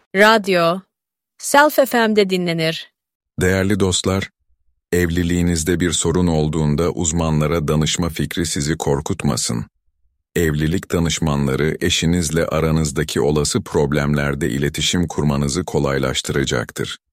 Radyo, Self FM'de dinlenir. Değerli dostlar, evliliğinizde bir sorun olduğunda uzmanlara danışma fikri sizi korkutmasın. Evlilik danışmanları eşinizle aranızdaki olası problemlerde iletişim kurmanızı kolaylaştıracaktır.